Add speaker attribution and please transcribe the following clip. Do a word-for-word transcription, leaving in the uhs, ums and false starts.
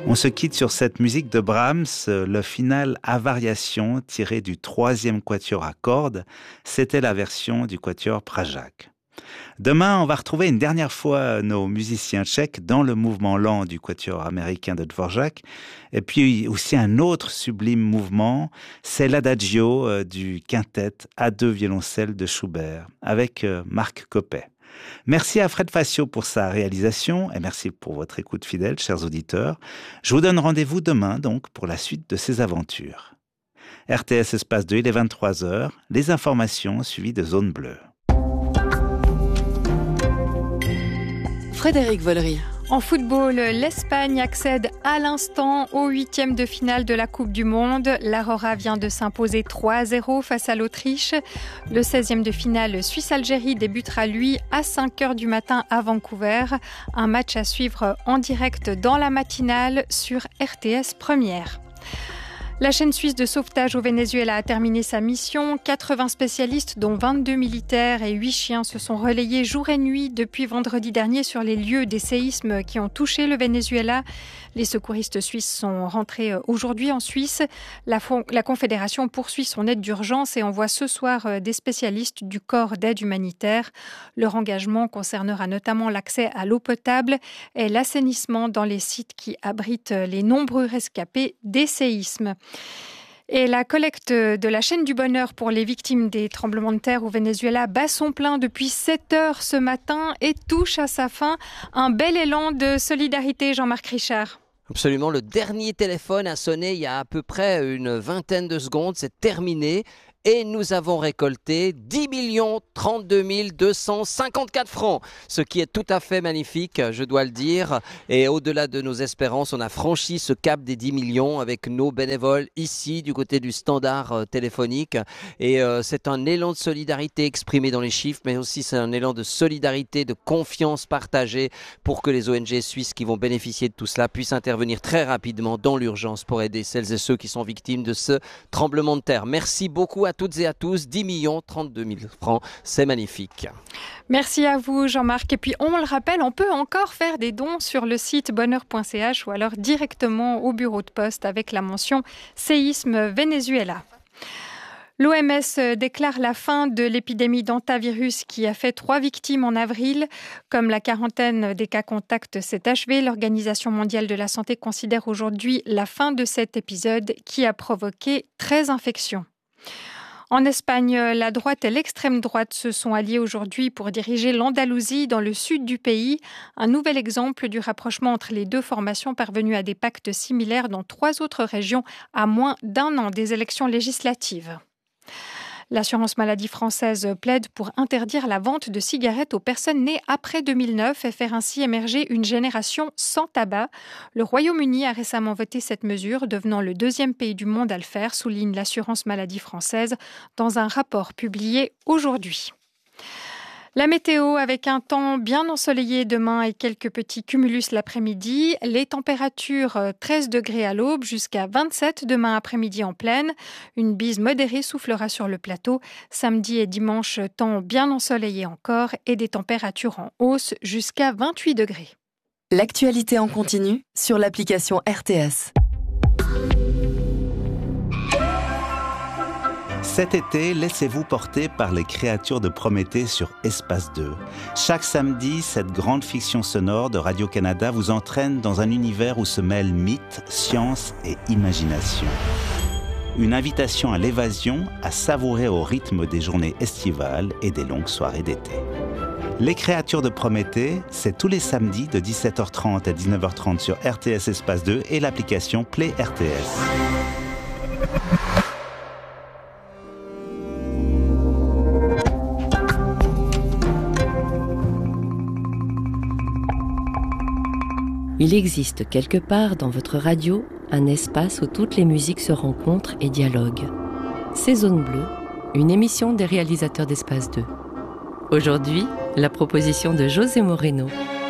Speaker 1: On se quitte sur cette musique de Brahms, le final à variation tiré du troisième quatuor à cordes. C'était la version du quatuor Pražák. Demain, on va retrouver une dernière fois nos musiciens tchèques dans le mouvement lent du quatuor américain de Dvořák. Et puis aussi un autre sublime mouvement, c'est l'adagio du quintet à deux violoncelles de Schubert, avec Marc Coppet. Merci à Fred Facio pour sa réalisation et merci pour votre écoute fidèle, chers auditeurs. Je vous donne rendez-vous demain donc pour la suite de ces aventures. R T S Espace deux, il est vingt-trois heures, les informations suivies de Zone Bleue.
Speaker 2: Frédéric Vollery.
Speaker 3: En football, l'Espagne accède à l'instant au huitième de finale de la Coupe du Monde. L'Aurora vient de s'imposer trois à zéro face à l'Autriche. Le seizième de finale Suisse-Algérie débutera lui à cinq heures du matin à Vancouver. Un match à suivre en direct dans la matinale sur R T S Première. La chaîne suisse de sauvetage au Venezuela a terminé sa mission. quatre-vingts spécialistes, dont vingt-deux militaires et huit chiens, se sont relayés jour et nuit depuis vendredi dernier sur les lieux des séismes qui ont touché le Venezuela. Les secouristes suisses sont rentrés aujourd'hui en Suisse. La, fon- la Confédération poursuit son aide d'urgence et envoie ce soir des spécialistes du corps d'aide humanitaire. Leur engagement concernera notamment l'accès à l'eau potable et l'assainissement dans les sites qui abritent les nombreux rescapés des séismes. Et la collecte de la chaîne du bonheur pour les victimes des tremblements de terre au Venezuela bat son plein depuis sept heures ce matin et touche à sa fin. Un bel élan de solidarité, Jean-Marc Richard.
Speaker 4: Absolument, le dernier téléphone a sonné il y a à peu près une vingtaine de secondes, c'est terminé. Et nous avons récolté dix millions trente-deux mille deux cent cinquante-quatre francs, ce qui est tout à fait magnifique, je dois le dire. Et au-delà de nos espérances, on a franchi ce cap des dix millions avec nos bénévoles ici, du côté du standard euh, téléphonique. Et euh, c'est un élan de solidarité exprimé dans les chiffres, mais aussi c'est un élan de solidarité, de confiance partagée pour que les O N G suisses qui vont bénéficier de tout cela puissent intervenir très rapidement dans l'urgence pour aider celles et ceux qui sont victimes de ce tremblement de terre. Merci beaucoup à À toutes et à tous, dix millions trente-deux mille francs, c'est magnifique.
Speaker 3: Merci à vous Jean-Marc. Et puis on le rappelle, on peut encore faire des dons sur le site bonheur point c h ou alors directement au bureau de poste avec la mention séisme Venezuela. L'O M S déclare la fin de l'épidémie d'hantavirus qui a fait trois victimes en avril. Comme la quarantaine des cas contacts s'est achevée, l'Organisation mondiale de la santé considère aujourd'hui la fin de cet épisode qui a provoqué treize infections. En Espagne, la droite et l'extrême droite se sont alliés aujourd'hui pour diriger l'Andalousie dans le sud du pays. Un nouvel exemple du rapprochement entre les deux formations parvenues à des pactes similaires dans trois autres régions à moins d'un an des élections législatives. L'assurance maladie française plaide pour interdire la vente de cigarettes aux personnes nées après deux mille neuf et faire ainsi émerger une génération sans tabac. Le Royaume-Uni a récemment voté cette mesure, devenant le deuxième pays du monde à le faire, souligne l'assurance maladie française dans un rapport publié aujourd'hui. La météo avec un temps bien ensoleillé demain et quelques petits cumulus l'après-midi. Les températures treize degrés à l'aube jusqu'à vingt-sept demain après-midi en plaine. Une bise modérée soufflera sur le plateau. Samedi et dimanche, temps bien ensoleillé encore et des températures en hausse jusqu'à vingt-huit degrés.
Speaker 2: L'actualité en continu sur l'application R T S.
Speaker 1: Cet été, laissez-vous porter par les créatures de Prométhée sur Espace deux. Chaque samedi, cette grande fiction sonore de Radio-Canada vous entraîne dans un univers où se mêlent mythe, science et imagination. Une invitation à l'évasion, à savourer au rythme des journées estivales et des longues soirées d'été. Les créatures de Prométhée, c'est tous les samedis de dix-sept heures trente à dix-neuf heures trente sur R T S Espace deux et l'application Play R T S.
Speaker 5: Il existe quelque part dans votre radio un espace où toutes les musiques se rencontrent et dialoguent. C'est Zone Bleue, une émission des réalisateurs d'Espace deux. Aujourd'hui, la proposition de José Moreno.